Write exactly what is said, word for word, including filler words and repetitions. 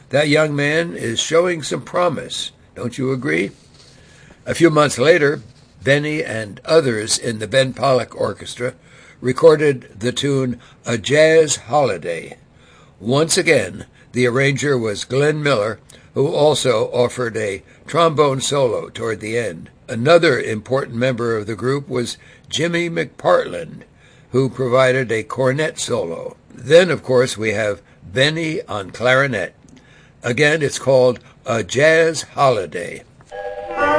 That young man is showing some promise. Don't you agree? A few months later, Benny and others in the Ben Pollack Orchestra recorded the tune A Jazz Holiday. Once again, the arranger was Glenn Miller, who also offered a trombone solo toward the end. Another important member of the group was Jimmy McPartland, who provided a cornet solo. Then, of course, we have Benny on clarinet. Again, it's called A Jazz Holiday.